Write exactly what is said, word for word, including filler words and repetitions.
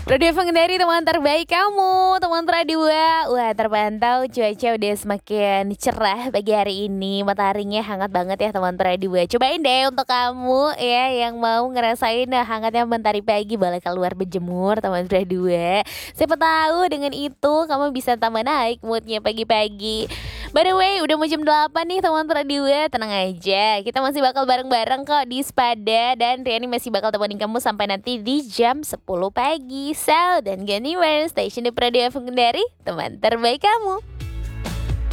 Radio Pengendari teman terbaik kamu, teman Radua. Wah, terpantau cuaca udah semakin cerah pagi hari ini. Mataharinya hangat banget ya teman Radua. Cobain deh untuk kamu ya yang mau ngerasain hangatnya mentari pagi, boleh keluar berjemur teman Radua. Siapa tahu dengan itu kamu bisa tambah naik moodnya pagi-pagi. By the way, udah mau jam delapan nih teman Radua. Tenang aja, kita masih bakal bareng-bareng kok di Spada. Dan Riani masih bakal temenin kamu sampai nanti di jam sepuluh pagi. Sal dan Gani Station di Radio Pengendari, teman terbaik kamu.